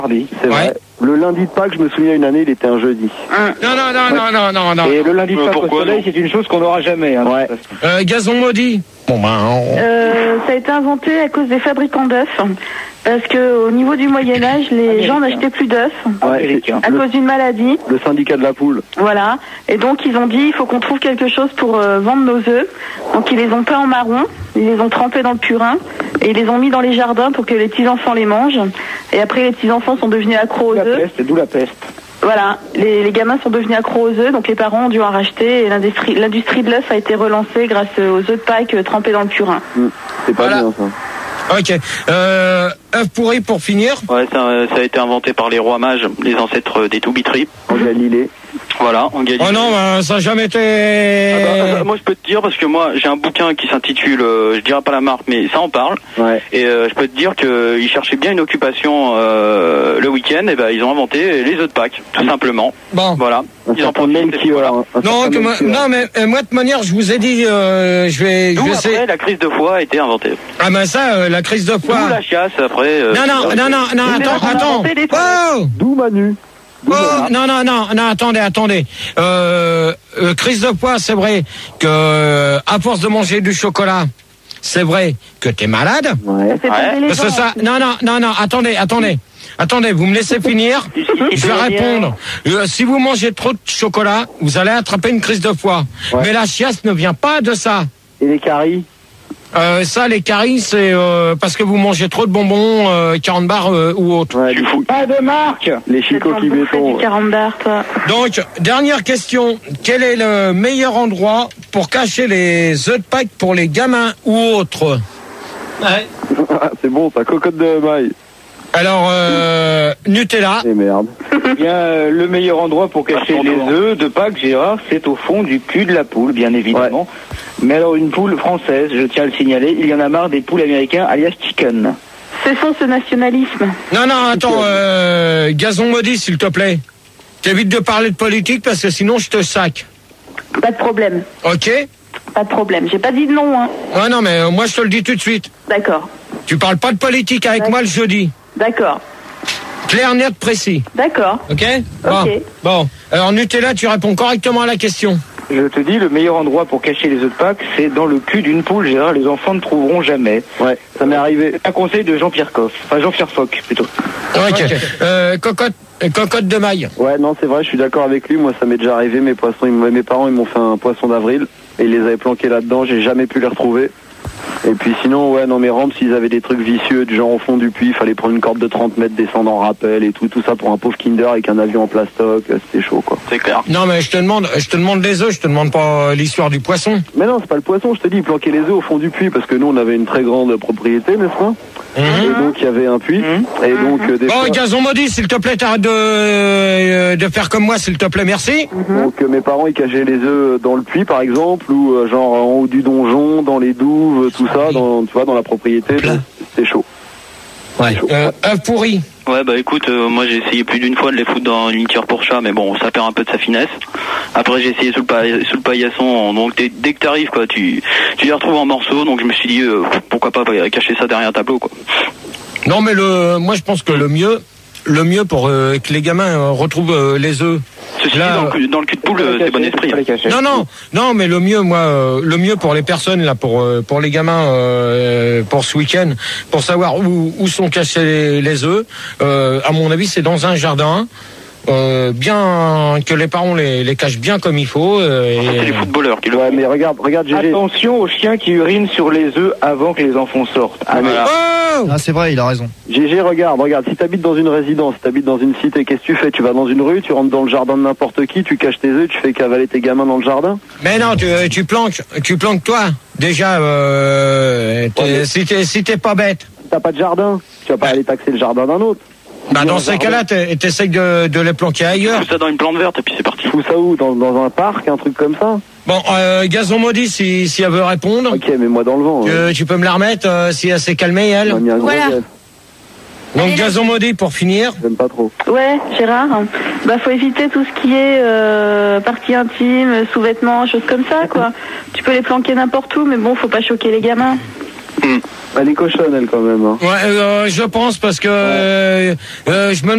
mardi, c'est vrai. Le lundi de Pâques, je me souviens, une année, il était un jeudi. Non. Et le lundi de Pâques au soleil, c'est une chose qu'on n'aura jamais. Hein, Gazon maudit. Ça a été inventé à cause des fabricants d'œufs. Parce que au niveau du Moyen-Âge, les gens n'achetaient plus d'œufs à cause d'une maladie. Le syndicat de la poule. Voilà. Et donc ils ont dit il faut qu'on trouve quelque chose pour vendre nos œufs. Donc ils les ont peints en marron, ils les ont trempés dans le purin et ils les ont mis dans les jardins pour que les petits enfants les mangent. Et après les petits enfants sont devenus accros aux œufs. D'où la peste. Voilà, les gamins sont devenus accros aux œufs, donc les parents ont dû en racheter et l'industrie de l'œuf a été relancée grâce aux œufs de Pâques trempés dans le purin. C'est pas bien ça. Ok. œuf pourri pour finir. Ouais, ça a été inventé par les rois mages, les ancêtres des Toubitri. En Galilée. Voilà, en Galilée. Oh non, ça n'a jamais été... moi je peux te dire, parce que moi j'ai un bouquin qui s'intitule, je dirais pas la marque, mais ça en parle. Ouais. Et je peux te dire qu'ils cherchaient bien une occupation le week-end, et ben ils ont inventé les œufs de Pâques, tout simplement. Bon. Voilà. Ils en profitent. Non, mais moi de toute manière, je vous ai dit, je vais essayer. Après, la crise de foie a été inventée. Ah ben ça, la crise de foie. D'où la chiasse après. Non, attends. Oh D'où Manu. Non, attendez. Crise de poids, c'est vrai que à force de manger du chocolat, c'est vrai que t'es malade. Ouais. Parce que ça, non, attendez, vous me laissez finir. Je vais répondre. Si vous mangez trop de chocolat, vous allez attraper une crise de foie. Ouais. Mais la chiasse ne vient pas de ça. Et les caries? Les caries, c'est parce que vous mangez trop de bonbons, 40 bars ou autre. Ouais, pas de marque. Les chicots qui béton. 40 bars, toi. Donc, dernière question. Quel est le meilleur endroit pour cacher les œufs de Pâques pour les gamins ou autres? C'est bon, ça, cocotte de maille. Alors, Nutella. Et merde. Bien, le meilleur endroit pour cacher les œufs de Pâques, Gérard, c'est au fond du cul de la poule, bien évidemment. Ouais. Mais alors, une poule française, je tiens à le signaler, il y en a marre des poules américains, alias chicken. Cessons ce nationalisme. Non, attends, Gazon maudit, s'il te plaît. T'évites de parler de politique parce que sinon je te sac. Pas de problème. Ok? Pas de problème. J'ai pas dit de non, hein. Ouais, non, mais moi je te le dis tout de suite. D'accord. Tu parles pas de politique avec moi le jeudi. D'accord. Clair, net, précis. D'accord. Ok? Ok. Bon. Alors Nutella, tu réponds correctement à la question. Je te dis, le meilleur endroit pour cacher les œufs de Pâques, c'est dans le cul d'une poule, Gérard. Les enfants ne trouveront jamais. Ouais, ça m'est arrivé. Un conseil de Jean-Pierre Coff. Enfin, Jean-Pierre Fock, plutôt. Ok. Cocotte de maille. Ouais, non, c'est vrai, je suis d'accord avec lui. Moi, ça m'est déjà arrivé. Mes parents, ils m'ont fait un poisson d'avril et ils les avaient planqués là-dedans. J'ai jamais pu les retrouver. Et puis sinon, ouais, non, mes rampes, s'ils avaient des trucs vicieux, du genre au fond du puits, il fallait prendre une corde de 30 mètres, descendre en rappel et tout ça pour un pauvre Kinder avec un avion en plastoc, c'était chaud, quoi. C'est clair. Non, mais je te demande les œufs, je te demande pas l'histoire du poisson. Mais non, c'est pas le poisson, je te dis, ils planquaient les œufs au fond du puits parce que nous, on avait une très grande propriété, n'est-ce pas? Et donc, il y avait un puits. Et donc, Gazon maudit, s'il te plaît, t'arrêtes de faire comme moi, s'il te plaît, merci. Donc, mes parents, ils cachaient les œufs dans le puits, par exemple, ou genre en haut du donjon, dans les douves, tout ça, tu vois, dans la propriété, c'était chaud. Ouais. Œufs pourris. Ouais, bah écoute, moi j'ai essayé plus d'une fois de les foutre dans une litière pour chat, mais bon, ça perd un peu de sa finesse. Après j'ai essayé sous le paillasson, donc dès que t'arrives, quoi, tu les retrouves en morceaux, donc je me suis dit, pourquoi pas cacher ça derrière un tableau, quoi. Non, mais moi je pense que le mieux pour que les gamins retrouvent les œufs. Ceci dit, dans le cul de poule, c'est bon esprit. Non, mais le mieux pour les personnes là, pour les gamins, pour ce week-end, pour savoir où sont cachés les œufs. À mon avis, c'est dans un jardin. Bien que les parents les cachent bien comme il faut. C'est les footballeurs qui le font. Ouais, mais regarde, GG. Attention aux chiens qui urinent sur les œufs avant que les enfants sortent. Voilà. Ah, c'est vrai, il a raison. GG, regarde, si t'habites dans une résidence, si t'habites dans une cité, qu'est-ce que tu fais? Tu vas dans une rue, tu rentres dans le jardin de n'importe qui, tu caches tes œufs, tu fais cavaler tes gamins dans le jardin? Mais non, tu planques toi. Déjà, si t'es pas bête. T'as pas de jardin, tu vas pas aller taxer le jardin d'un autre. Bah dans ces cas-là, t'essayes de les planquer ailleurs. Fous ça dans une plante verte et puis c'est parti. Fous ça où? Dans un parc, un truc comme ça? Bon, Gazon maudit, si elle veut répondre. Ok, mais moi dans le vent. Tu peux me la remettre si elle s'est calmée, elle. Voilà. Donc Gazon maudit pour finir. J'aime pas trop. Ouais, Gérard. Bah faut éviter tout ce qui est partie intime, sous-vêtements, choses comme ça, quoi. Tu peux les planquer n'importe où, mais bon, faut pas choquer les gamins. Elle est cochonne, elle, quand même. Hein. Ouais, je pense parce que je me